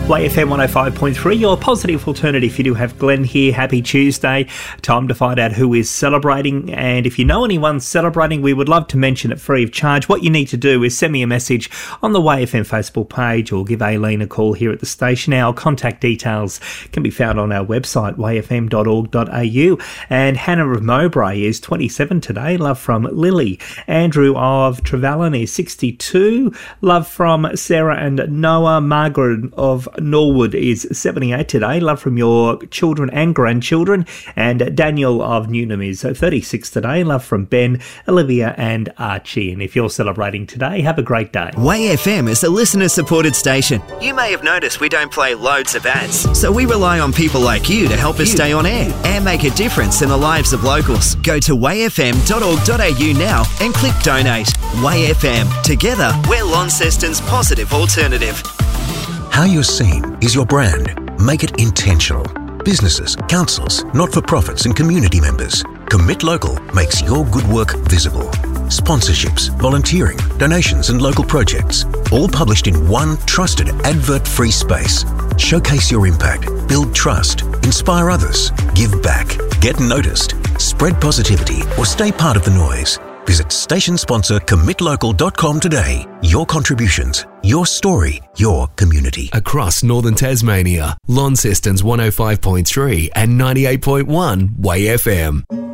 YFM 105.3, your positive alternative. You do have Glenn here. Happy Tuesday. Time to find out who is celebrating. And if you know anyone celebrating, we would love to mention it free of charge. What you need to do is send me a message on the YFM Facebook page or give Aileen a call here at the station. Our contact details can be found on our website, yfm.org.au. And Hannah of Mowbray is 27 today. Love from Lily. Andrew of Trevelyan is 62. Love from Sarah and Noah. Margaret of Norwood is 78 today. Love from your children and grandchildren. And Daniel of Newnham is 36 today. Love from Ben, Olivia and Archie. And if you're celebrating today, have a great day. YFM is a listener-supported station. You may have noticed we don't play loads of ads, so we rely on people like you to help us stay on air and make a difference in the lives of locals. Go to yfm.org.au now and click donate. YFM. Together, we're Launceston's positive alternative. How you're seen is your brand. Make it intentional. Businesses, councils, not-for-profits and community members. Commit Local makes your good work visible. Sponsorships, volunteering, donations and local projects. All published in one trusted advert-free space. Showcase your impact, build trust, inspire others, give back, get noticed, spread positivity or stay part of the noise. Visit station sponsor commitlocal.com today. Your contributions, your story, your community. Across northern Tasmania, Launceston's 105.3 and 98.1 YFM.